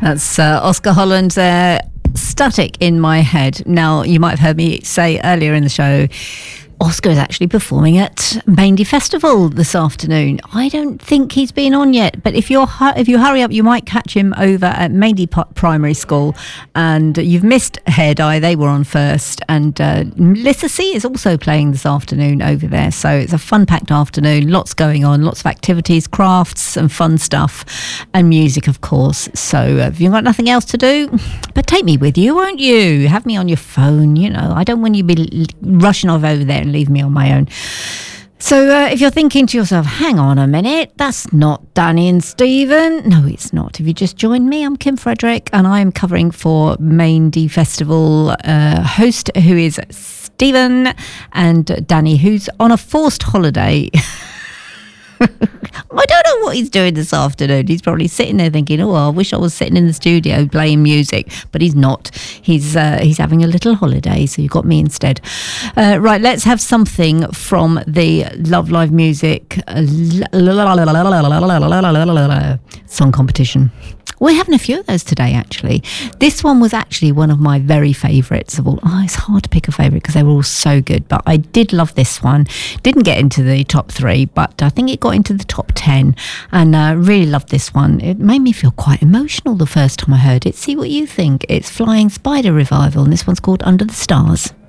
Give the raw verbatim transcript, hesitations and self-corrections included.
That's uh, Oscar Holland there, Static in My Head. Now, you might have heard me say earlier in the show, Oscar is actually performing at Maindy Festival this afternoon. I don't think he's been on yet, but if you're if you hurry up, you might catch him over at Maindy Primary School. And you've missed Hair Dye; they were on first. And uh, Melissa C is also playing this afternoon over there. So it's a fun-packed afternoon. Lots going on, lots of activities, crafts, and fun stuff, and music, of course. So uh, if you've got nothing else to do, but take me with you, won't you? Have me on your phone. You know, I don't want you to be rushing off over there and leave me on my own. So uh, if you're thinking to yourself, hang on a minute, that's not Danny and Stephen. No, it's not. If you just joined me, I'm Kim Frederick, and I'm covering for Maindy Festival uh, host, who is Stephen, and Danny, who's on a forced holiday. I don't know what he's doing this afternoon. He's probably sitting there thinking, oh, I wish I was sitting in the studio playing music, but he's not. He's uh, he's having a little holiday, so you've got me instead. Uh, right, let's have something from the Love Live Music song competition. We're having a few of those today, actually. This one was actually one of my very favourites of all. Oh, it's hard to pick a favourite because they were all so good, but I did love this one. Didn't get into the top three, but I think it got into the top ten, and uh, really loved this one. It made me feel quite emotional the first time I heard it. See what you think. It's Flying Spider Revival, and this one's called Under the Stars.